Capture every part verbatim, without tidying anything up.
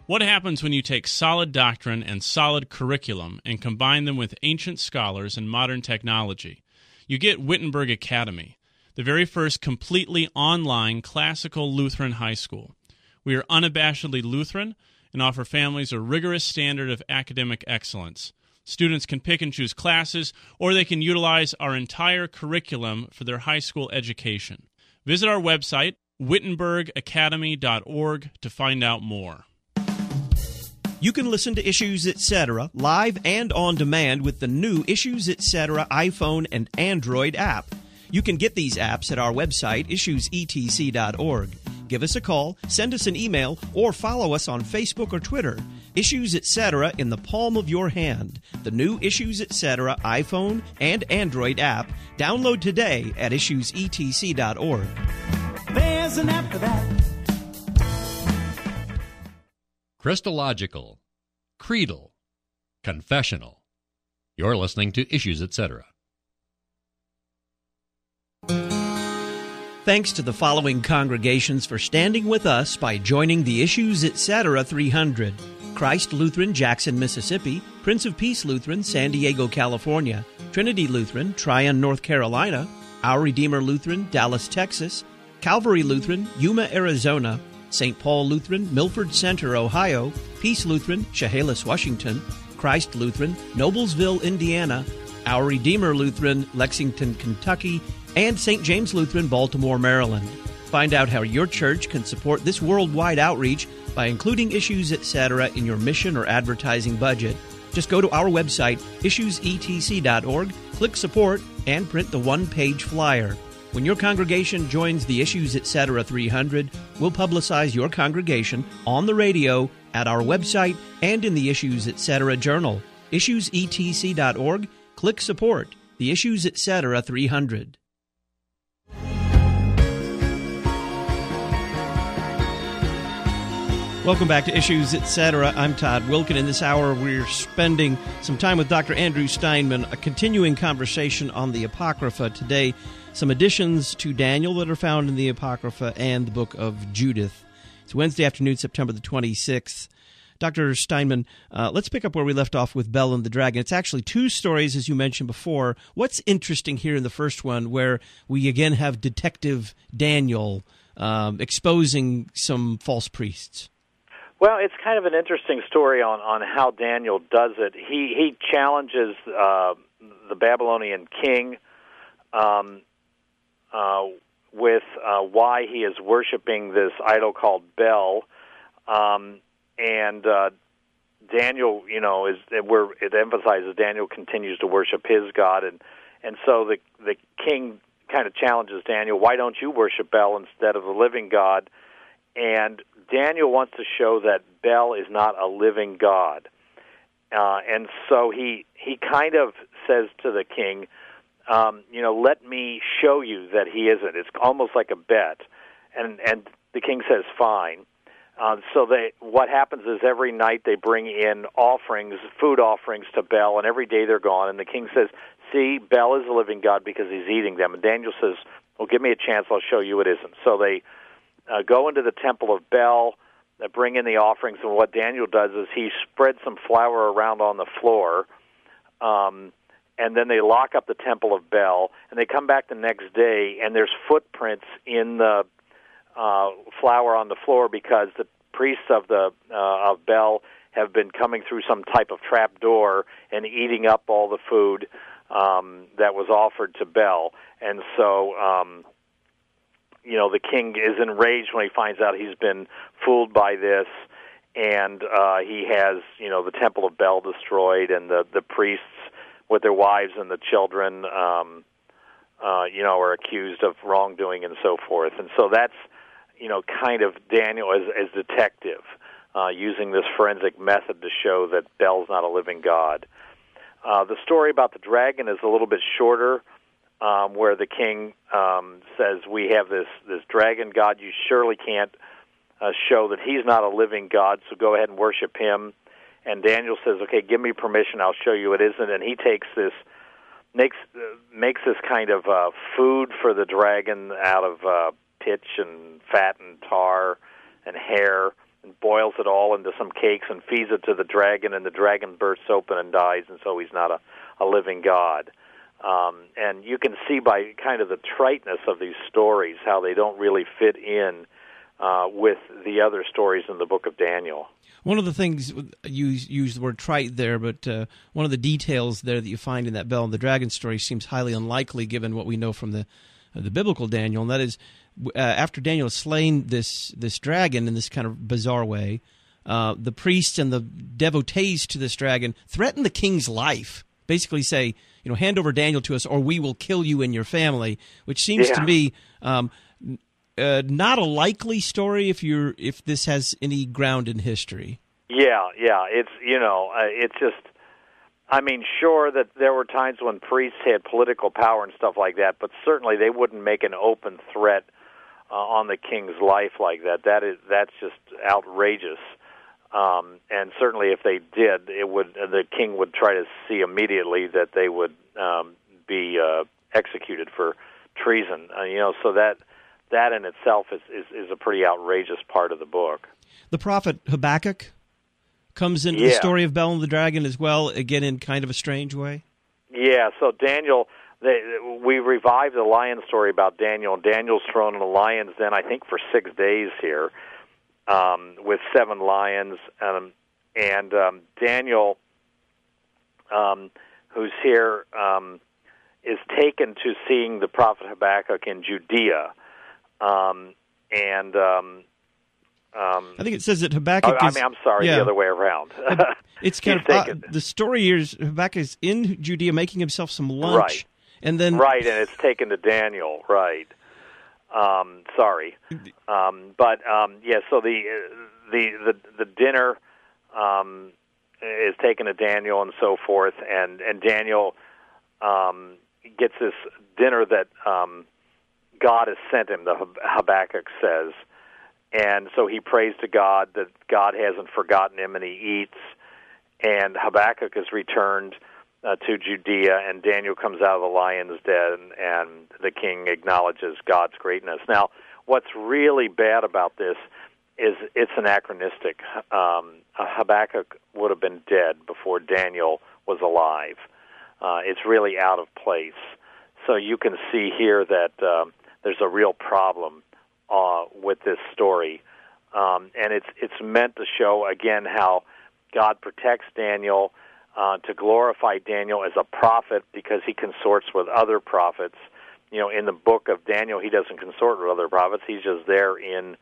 What happens when you take solid doctrine and solid curriculum and combine them with ancient scholars and modern technology? You get Wittenberg Academy, the very first completely online classical Lutheran high school. We are unabashedly Lutheran and offer families a rigorous standard of academic excellence. Students can pick and choose classes, or they can utilize our entire curriculum for their high school education. Visit our website, wittenberg academy dot org, to find out more. You can listen to Issues Etc. live and on demand with the new Issues Etc. iPhone and Android app. You can get these apps at our website, issues e t c dot org. Give us a call, send us an email, or follow us on Facebook or Twitter. Issues Etc. in the palm of your hand. The new Issues Etc. iPhone and Android app. Download today at issues e t c dot org. There's an app for that. Christological, creedal, confessional. You're listening to Issues Etc. Thanks to the following congregations for standing with us by joining the Issues Etc. three hundred. Christ Lutheran, Jackson, Mississippi. Prince of Peace Lutheran, San Diego, California. Trinity Lutheran, Tryon, North Carolina. Our Redeemer Lutheran, Dallas, Texas. Calvary Lutheran, Yuma, Arizona. Saint Paul Lutheran, Milford Center, Ohio. Peace Lutheran, Chehalis, Washington. Christ Lutheran, Noblesville, Indiana. Our Redeemer Lutheran, Lexington, Kentucky. And Saint James Lutheran, Baltimore, Maryland. Find out how your church can support this worldwide outreach by including Issues Etc. in your mission or advertising budget. Just go to our website, issues e t c dot org, click Support, and print the one-page flyer. When your congregation joins the Issues Etc. three hundred, we'll publicize your congregation on the radio, at our website, and in the Issues Etc. journal. issues e t c dot org, click Support, the Issues Etc. three hundred. Welcome back to Issues Etc. I'm Todd Wilkin. In this hour, we're spending some time with Doctor Andrew Steinman, a continuing conversation on the Apocrypha. Today, some additions to Daniel that are found in the Apocrypha and the book of Judith. It's Wednesday afternoon, September the twenty-sixth. Doctor Steinman, uh, let's pick up where we left off with Bel and the Dragon. It's actually two stories, as you mentioned before. What's interesting here in the first one, where we again have Detective Daniel um, exposing some false priests? Well, it's kind of an interesting story on, on how Daniel does it. He he challenges uh, the Babylonian king um, uh, with uh, why he is worshiping this idol called Bel, um, and uh, Daniel, you know, is where it emphasizes Daniel continues to worship his God, and and so the the king kind of challenges Daniel, why don't you worship Bel instead of the living God? And Daniel wants to show that Bel is not a living God. Uh, and so he he kind of says to the king, um, you know, let me show you that he isn't. It's almost like a bet. And and the king says, fine. Uh, so they, what happens is every night they bring in offerings, food offerings to Bel, and every day they're gone. And the king says, see, Bel is a living God because he's eating them. And Daniel says, well, give me a chance, I'll show you it isn't. So they Uh, go into the temple of Bel, uh, bring in the offerings, and what Daniel does is he spreads some flour around on the floor, um, and then they lock up the temple of Bel, and they come back the next day, and there's footprints in the uh, flour on the floor because the priests of the uh, of Bel have been coming through some type of trap door and eating up all the food um, that was offered to Bel, and so. Um, You know, the king is enraged when he finds out he's been fooled by this, and uh, he has, you know, the temple of Bel destroyed, and the, the priests with their wives and the children, um, uh, you know, are accused of wrongdoing and so forth. And so that's, you know, kind of Daniel as, as detective, uh, using this forensic method to show that Bel's not a living God. Uh, the story about the dragon is a little bit shorter. Um, where the king um, says, we have this, this dragon god, you surely can't uh, show that he's not a living God, so go ahead and worship him. And Daniel says, okay, give me permission, I'll show you it isn't. And he takes this, makes, uh, makes this kind of uh, food for the dragon out of uh, pitch and fat and tar and hair, and boils it all into some cakes and feeds it to the dragon, and the dragon bursts open and dies, and so he's not a, a living god. Um, and you can see by kind of the triteness of these stories how they don't really fit in uh, with the other stories in the book of Daniel. One of the things, you use the word trite there, but uh, one of the details there that you find in that Bell and the Dragon story seems highly unlikely given what we know from the uh, the biblical Daniel, and that is uh, after Daniel has slain this, this dragon in this kind of bizarre way, uh, the priests and the devotees to this dragon threaten the king's life, basically say, you know, hand over Daniel to us or we will kill you and your family, which seems yeah. to me um, uh, not a likely story if you're if this has any ground in history. Yeah, yeah, it's, you know, uh, it's just, I mean, sure that there were times when priests had political power and stuff like that, but certainly they wouldn't make an open threat uh, on the king's life like that. That is, that's just outrageous. Um, and certainly if they did, it would the king would try to see immediately that they would um, be uh, executed for treason. Uh, you know, so that that in itself is, is, is a pretty outrageous part of the book. The prophet Habakkuk comes into yeah. the story of Bel and the Dragon as well, again in kind of a strange way. Yeah, so Daniel, they, we revived the lion story about Daniel. Daniel's thrown in the lion's den, I think, for six days here. Um, with seven lions, um, and um, Daniel, um, who's here, um, is taken to seeing the prophet Habakkuk in Judea, um, and um, um, I think it says that Habakkuk. I is, mean, I'm sorry, yeah. the other way around. It's kind of uh, the story here is Habakkuk is in Judea making himself some lunch, right. and then right, and it's taken to Daniel, right. Um, sorry, um, but um, yeah. So the the the, the dinner um, is taken to Daniel and so forth, and and Daniel um, gets this dinner that um, God has sent him. The Habakkuk says, and so he prays to God that God hasn't forgotten him, and he eats. And Habakkuk is returned Uh, to Judea, and Daniel comes out of the lion's den, and the king acknowledges God's greatness. Now, what's really bad about this is it's anachronistic. Um, Habakkuk would have been dead before Daniel was alive. Uh, it's really out of place. So you can see here that uh, there's a real problem uh, with this story, um, and it's it's meant to show again how God protects Daniel. Uh, to glorify Daniel as a prophet because he consorts with other prophets. You know, in the book of Daniel, he doesn't consort with other prophets. He's just there in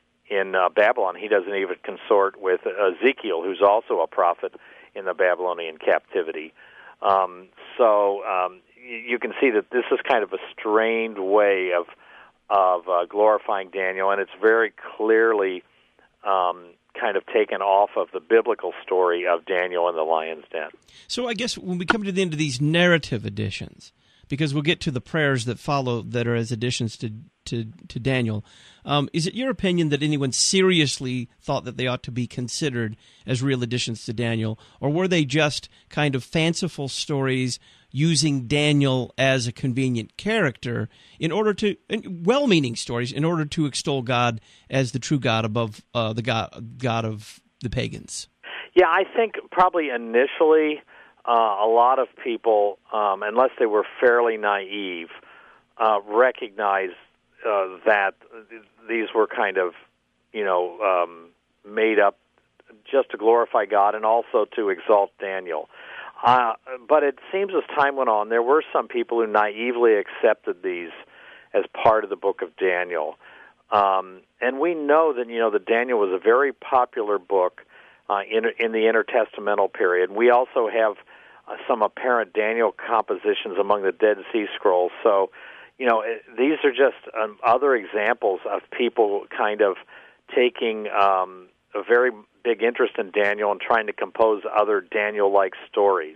in uh, Babylon. He doesn't even consort with Ezekiel, who's also a prophet in the Babylonian captivity. Um, so um, you can see that this is kind of a strained way of of uh, glorifying Daniel, and it's very clearly um, kind of taken off of the biblical story of Daniel in the lion's den. So I guess when we come to the end of these narrative additions, because we'll get to the prayers that follow that are as additions to to, to Daniel, um, is it your opinion that anyone seriously thought that they ought to be considered as real additions to Daniel, or were they just kind of fanciful stories using Daniel as a convenient character in order to, well-meaning stories, in order to extol God as the true God above uh, the God, God of the pagans? Yeah, I think probably initially uh, a lot of people, um, unless they were fairly naive, uh, recognized uh, that these were kind of, you know, um, made up just to glorify God and also to exalt Daniel. Uh, but it seems as time went on, there were some people who naively accepted these as part of the book of Daniel. Um, and we know that, you know, that Daniel was a very popular book uh, in, in the intertestamental period. We also have uh, some apparent Daniel compositions among the Dead Sea Scrolls. So, you know, it, these are just um, other examples of people kind of taking um, a very big interest in Daniel and trying to compose other Daniel-like stories.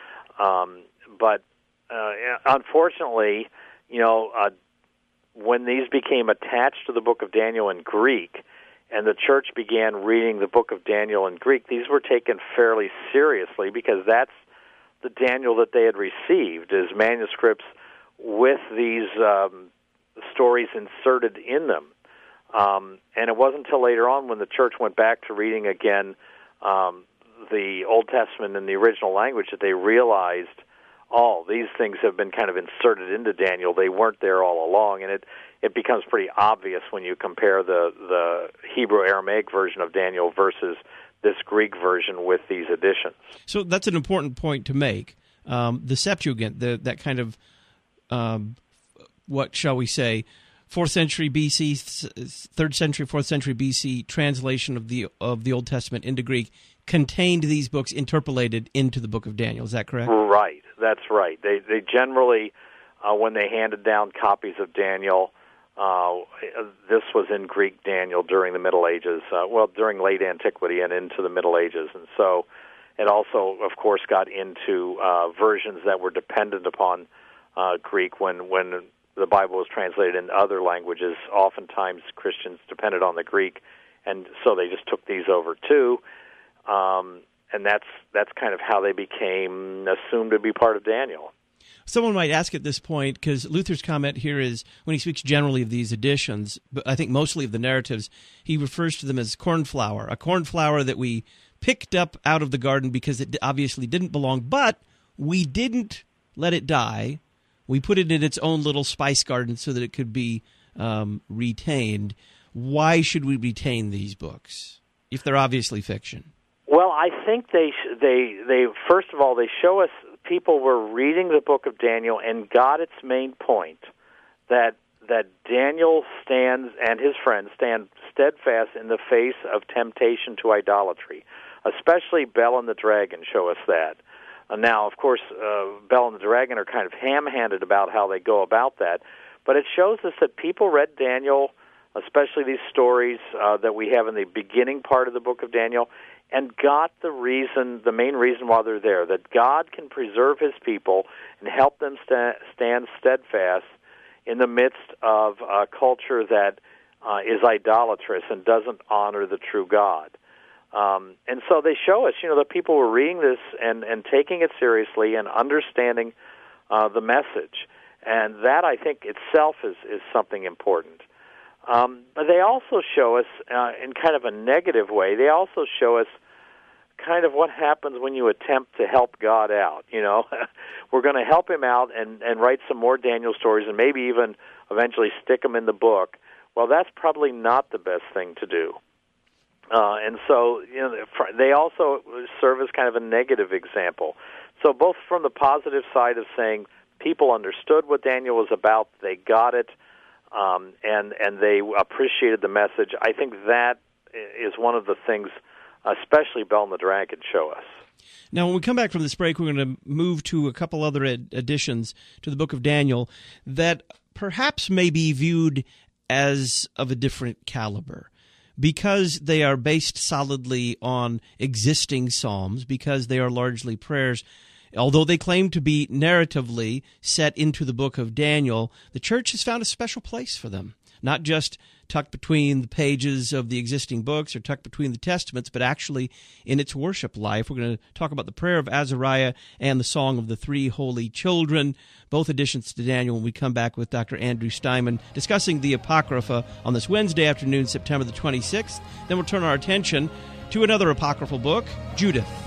Um, but uh, unfortunately, you know, uh, when these became attached to the book of Daniel in Greek, and the church began reading the book of Daniel in Greek, these were taken fairly seriously because that's the Daniel that they had received as manuscripts with these um, stories inserted in them. Um, and it wasn't until later on when the church went back to reading again um, the Old Testament in the original language that they realized, oh, these things have been kind of inserted into Daniel. They weren't there all along, and it, it becomes pretty obvious when you compare the, the Hebrew-Aramaic version of Daniel versus this Greek version with these additions. So that's an important point to make. Um, the Septuagint, the, that kind of, um, what shall we say, fourth century B C, third century, fourth century B C translation of the of the Old Testament into Greek contained these books interpolated into the book of Daniel. Is that correct? Right. That's right. They they generally, uh, when they handed down copies of Daniel, uh, this was in Greek Daniel during the Middle Ages, uh, well, during late antiquity and into the Middle Ages. And so it also, of course, got into uh, versions that were dependent upon uh, Greek when, when the Bible was translated in other languages. Oftentimes Christians depended on the Greek, and so they just took these over too. Um, and that's that's kind of how they became assumed to be part of Daniel. Someone might ask at this point, because Luther's comment here is, when he speaks generally of these editions, but I think mostly of the narratives, he refers to them as cornflower, a cornflower that we picked up out of the garden because it obviously didn't belong, but we didn't let it die. We put it in its own little spice garden so that it could be um, retained. Why should we retain these books, if they're obviously fiction? Well, I think they they they first of all they show us people were reading the book of Daniel and got its main point, that that Daniel stands and his friends stand steadfast in the face of temptation to idolatry. Especially Bel and the Dragon show us that. Uh, now, of course, uh, Bel and the Dragon are kind of ham-handed about how they go about that, but it shows us that people read Daniel, especially these stories uh, that we have in the beginning part of the book of Daniel, and got the reason, the main reason why they're there, that God can preserve his people and help them sta- stand steadfast in the midst of a culture that uh, is idolatrous and doesn't honor the true God. Um, and so they show us, you know, that people were reading this and, and taking it seriously and understanding uh, the message. And that, I think, itself is, is something important. Um, but they also show us, uh, in kind of a negative way, they also show us kind of what happens when you attempt to help God out. You know, we're going to help him out and, and write some more Daniel stories and maybe even eventually stick them in the book. Well, that's probably not the best thing to do. Uh, and so, you know, they also serve as kind of a negative example. So both from the positive side of saying people understood what Daniel was about, they got it, um, and and they appreciated the message. I think that is one of the things, especially Bel and the Dragon, show us. Now, when we come back from this break, we're going to move to a couple other ad- additions to the book of Daniel that perhaps may be viewed as of a different caliber, because they are based solidly on existing psalms, because they are largely prayers. Although they claim to be narratively set into the book of Daniel, the church has found a special place for them, not just tucked between the pages of the existing books or tucked between the testaments, but actually in its worship life. We're going to talk about the prayer of Azariah and the song of the three holy children, both additions to Daniel, when we come back with Doctor Andrew Steinman discussing the Apocrypha on this Wednesday afternoon, September the twenty-sixth. Then we'll turn our attention to another apocryphal book, Judith.